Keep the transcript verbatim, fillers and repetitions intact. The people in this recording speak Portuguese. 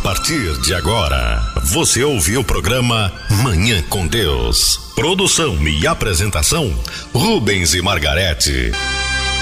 partir de agora, você ouviu o programa Manhã com Deus. Produção e apresentação, Rubens e Margarete.